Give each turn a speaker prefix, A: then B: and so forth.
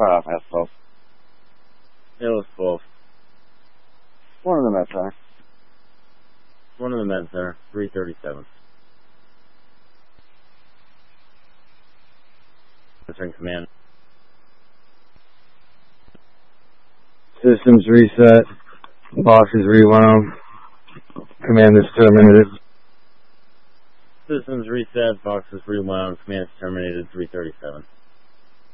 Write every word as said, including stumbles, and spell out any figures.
A: Right off F twelve.
B: It was twelve.
A: One of the med center.
B: One of the med center, three thirty-seven. Answering command.
C: Systems reset. Boxes rewound. Command is terminated.
B: Systems reset, boxes rewound, command is terminated, three thirty-seven.